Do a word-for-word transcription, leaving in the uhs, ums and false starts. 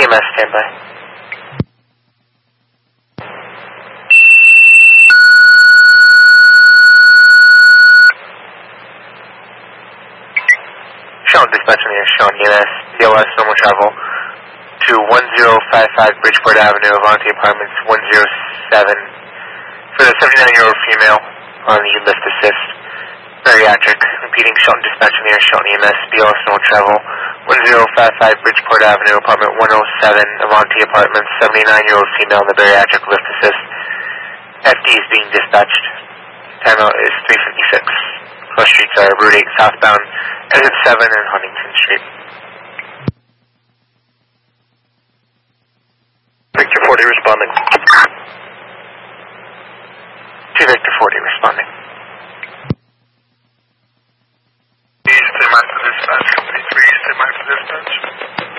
M S, standby. Shelton Dispatch on the air, Shelton E M S, B L S, normal travel to one zero five five Bridgeport Avenue, Avanti Apartments one zero seven. For the seventy-nine-year-old female on the lift assist, bariatric. Repeating, Shelton Dispatch on the air, Shelton E M S, B L S, normal travel one zero five five Bridgeport Avenue, apartment one oh seven, Avanti Apartments, seventy-nine-year-old female on the bariatric lift assist. F D is being dispatched. Time out is three fifty-six. Cross streets are Route eight southbound, exit seven and Huntington Street. Victor forty responding. To Victor forty responding.